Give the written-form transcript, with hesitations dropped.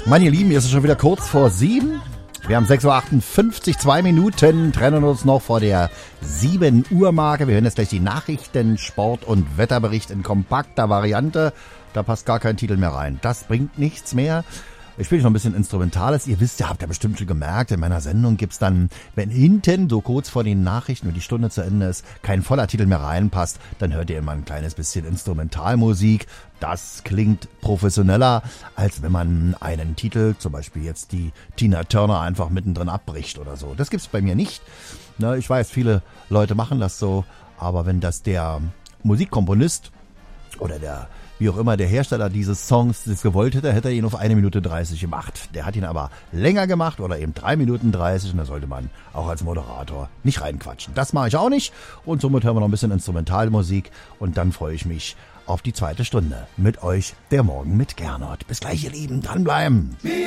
Meine Lieben, jetzt ist schon wieder kurz vor 7. Wir haben 6.58 Uhr, 2 Minuten, trennen uns noch vor der 7 Uhr Marke. Wir hören jetzt gleich die Nachrichten, Sport- und Wetterbericht in kompakter Variante. Da passt gar kein Titel mehr rein. Das bringt nichts mehr. Ich spiele noch ein bisschen Instrumentales. Ihr wisst ja, habt ihr bestimmt schon gemerkt, in meiner Sendung gibt's dann, wenn hinten so kurz vor den Nachrichten und die Stunde zu Ende ist, kein voller Titel mehr reinpasst, dann hört ihr immer ein kleines bisschen Instrumentalmusik. Das klingt professioneller, als wenn man einen Titel, zum Beispiel jetzt die Tina Turner, einfach mittendrin abbricht oder so. Das gibt's bei mir nicht. Ich weiß, viele Leute machen das so, aber wenn das der Musikkomponist oder der, wie auch immer, der Hersteller dieses Songs das gewollt hätte, hätte er ihn auf 1 Minute 30 gemacht. Der hat ihn aber länger gemacht oder eben 3 Minuten 30 und da sollte man auch als Moderator nicht reinquatschen. Das mache ich auch nicht und somit hören wir noch ein bisschen Instrumentalmusik und dann freue ich mich auf die zweite Stunde mit euch, der Morgen mit Gernot. Bis gleich, ihr Lieben, dranbleiben.